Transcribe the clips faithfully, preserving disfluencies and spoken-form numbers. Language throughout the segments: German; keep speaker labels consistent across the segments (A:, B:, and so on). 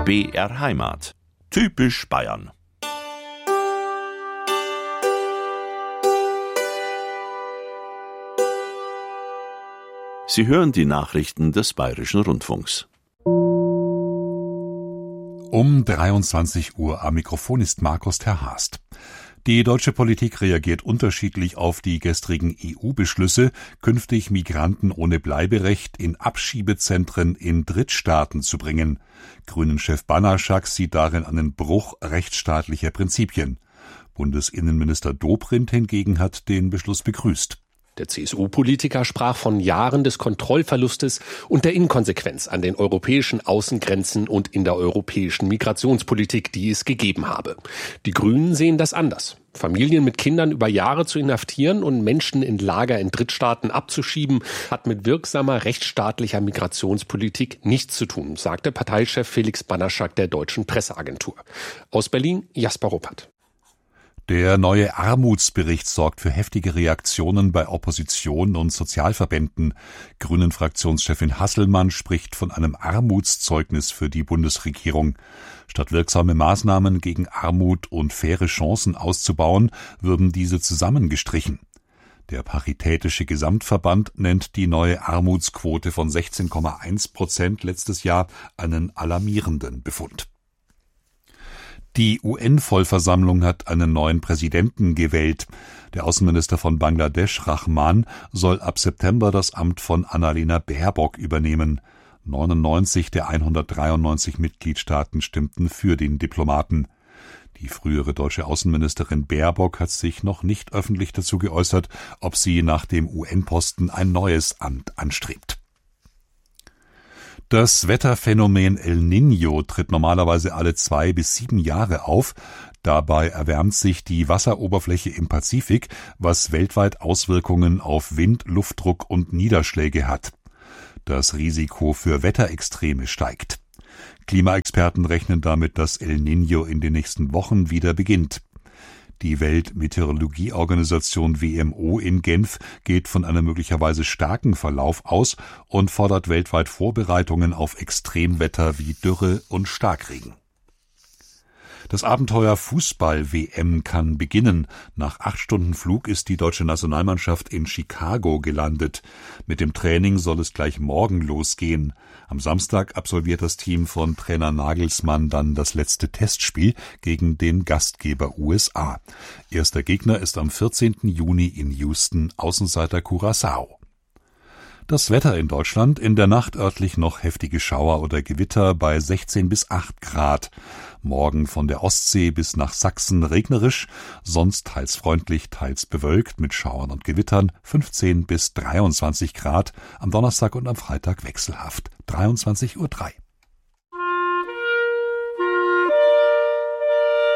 A: B R Heimat. Typisch Bayern. Sie hören die Nachrichten des Bayerischen Rundfunks.
B: Um dreiundzwanzig Uhr am Mikrofon ist Markus Terhast. Die deutsche Politik reagiert unterschiedlich auf die gestrigen E U-Beschlüsse, künftig Migranten ohne Bleiberecht in Abschiebezentren in Drittstaaten zu bringen. Grünen-Chef Banaschak sieht darin einen Bruch rechtsstaatlicher Prinzipien. Bundesinnenminister Dobrindt hingegen hat den Beschluss begrüßt.
C: Der C S U-Politiker sprach von Jahren des Kontrollverlustes und der Inkonsequenz an den europäischen Außengrenzen und in der europäischen Migrationspolitik, die es gegeben habe. Die Grünen sehen das anders. Familien mit Kindern über Jahre zu inhaftieren und Menschen in Lager in Drittstaaten abzuschieben, hat mit wirksamer rechtsstaatlicher Migrationspolitik nichts zu tun, sagte Parteichef Felix Banaschak der Deutschen Presseagentur. Aus Berlin, Jasper Ruppert.
B: Der neue Armutsbericht sorgt für heftige Reaktionen bei Opposition und Sozialverbänden. Grünen-Fraktionschefin Hasselmann spricht von einem Armutszeugnis für die Bundesregierung. Statt wirksame Maßnahmen gegen Armut und faire Chancen auszubauen, würden diese zusammengestrichen. Der Paritätische Gesamtverband nennt die neue Armutsquote von sechzehn Komma eins Prozent letztes Jahr einen alarmierenden Befund. Die U N-Vollversammlung hat einen neuen Präsidenten gewählt. Der Außenminister von Bangladesch, Rahman, soll ab September das Amt von Annalena Baerbock übernehmen. neunundneunzig der hundertdreiundneunzig Mitgliedstaaten stimmten für den Diplomaten. Die frühere deutsche Außenministerin Baerbock hat sich noch nicht öffentlich dazu geäußert, ob sie nach dem U N-Posten ein neues Amt anstrebt. Das Wetterphänomen El Niño tritt normalerweise alle zwei bis sieben Jahre auf. Dabei erwärmt sich die Wasseroberfläche im Pazifik, was weltweit Auswirkungen auf Wind, Luftdruck und Niederschläge hat. Das Risiko für Wetterextreme steigt. Klimaexperten rechnen damit, dass El Niño in den nächsten Wochen wieder beginnt. Die Weltmeteorologieorganisation W M O in Genf geht von einem möglicherweise starken Verlauf aus und fordert weltweit Vorbereitungen auf Extremwetter wie Dürre und Starkregen. Das Abenteuer Fußball-W M kann beginnen. Nach acht Stunden Flug ist die deutsche Nationalmannschaft in Chicago gelandet. Mit dem Training soll es gleich morgen losgehen. Am Samstag absolviert das Team von Trainer Nagelsmann dann das letzte Testspiel gegen den Gastgeber U S A. Erster Gegner ist am vierzehnten Juni in Houston, Außenseiter Curaçao. Das Wetter in Deutschland: in der Nacht örtlich noch heftige Schauer oder Gewitter bei sechzehn bis acht Grad. Morgen von der Ostsee bis nach Sachsen regnerisch, sonst teils freundlich, teils bewölkt mit Schauern und Gewittern, fünfzehn bis dreiundzwanzig Grad. Am Donnerstag und am Freitag wechselhaft, dreiundzwanzig Uhr drei.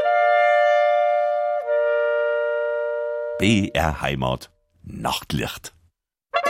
A: B R Heimat. Nachtlicht.